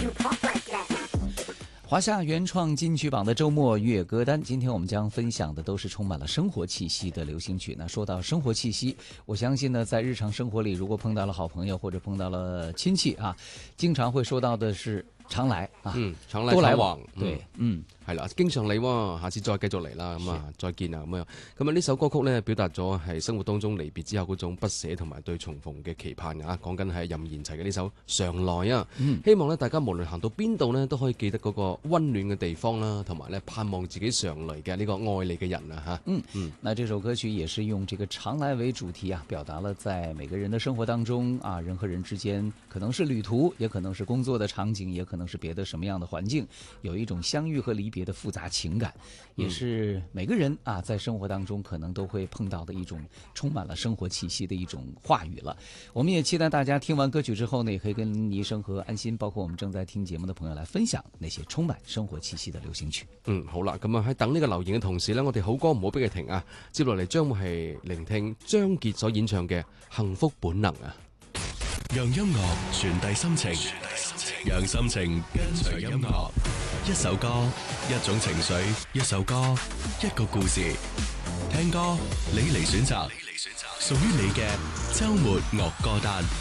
华夏原创金曲榜的周末乐歌单，今天我们将分享的都是充满了生活气息的流行曲。那说到生活气息，我相信呢，在日常生活里，如果碰到了好朋友或者碰到了親戚啊，經常會說到的是常來啊， 常來常往， 對， 係啦，經常嚟喎，下次再繼續嚟啦，咁啊，再見啊，咁樣。咁啊，呢首歌曲咧，表達咗係生活當中離別之後嗰種不捨同埋對重逢嘅期盼啊。講緊係任賢齊嘅呢首《常來》啊。希望咧大家無論行到邊度咧，都可以記得嗰個溫暖嘅地方啦，同埋咧盼望自己常嚟嘅呢個愛你嘅人啊嚇。 那這首歌曲也是用這個常來為主題啊，表達了在每個人的生活當中啊，人和人之間可能是旅途，也可能是工作的場景，也可能是別的什麼樣的環境，有一種相遇和離別的複雜情感，也是每個人啊在生活當中可能都會碰到的一種充滿了生活氣息的一種話語了。我們也期待大家聽完歌曲之後呢，也可以跟倪生和安心，包括我們正在聽節目的朋友來分享那些充滿生活氣息的流行曲。 好啦，咁啊喺等呢個留言嘅同時呢，我哋好歌唔好俾佢停啊，接落嚟將會係聆聽張傑所演唱嘅《幸福本能》啊。 讓音樂傳遞心情，讓心情跟隨音樂。一首歌，一種情緒；一首歌，一個故事。聽歌，你嚟選擇，屬於你嘅週末樂歌單。